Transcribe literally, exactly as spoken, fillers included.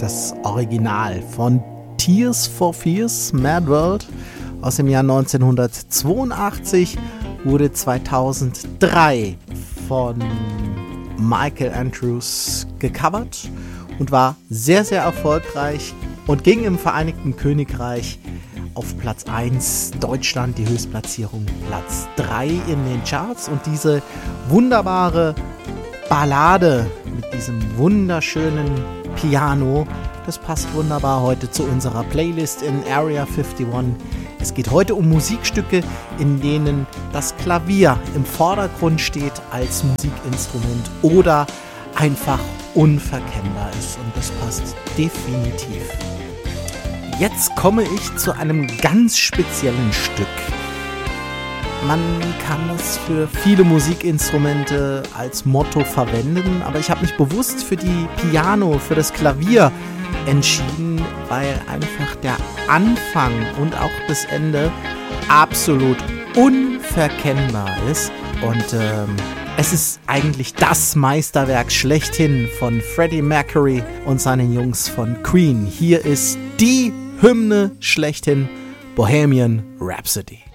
das Original von Tears for Fears, Mad World aus dem Jahr neunzehnhundertzweiundachtzig, wurde zweitausenddrei von Michael Andrews gecovert und war sehr, sehr erfolgreich und ging im Vereinigten Königreich auf Platz eins, Deutschland die Höchstplatzierung Platz drei in den Charts. Und diese wunderbare Ballade mit diesem wunderschönen Piano, das passt wunderbar heute zu unserer Playlist in Area einundfünfzig. Es geht heute um Musikstücke, in denen das Klavier im Vordergrund steht als Musikinstrument oder einfach unverkennbar ist. Und das passt definitiv. Jetzt komme ich zu einem ganz speziellen Stück. Man kann es für viele Musikinstrumente als Motto verwenden, aber ich habe mich bewusst für die Piano, für das Klavier entschieden, weil einfach der Anfang und auch das Ende absolut unverkennbar ist. Und ähm, es ist eigentlich das Meisterwerk schlechthin von Freddie Mercury und seinen Jungs von Queen. Hier ist die Hymne schlechthin, Bohemian Rhapsody.